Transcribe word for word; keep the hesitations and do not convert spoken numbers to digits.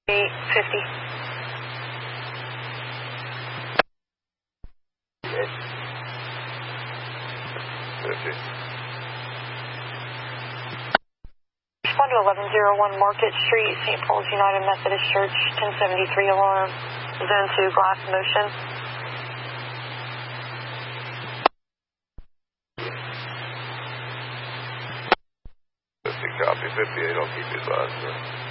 eight fifty. Yes. fifty. Respond to eleven oh one Market Street, Saint Paul's United Methodist Church, ten seventy-three alarm, zone two, glass motion. fifty, copy, fifty-eight, I'll keep you advised, sir.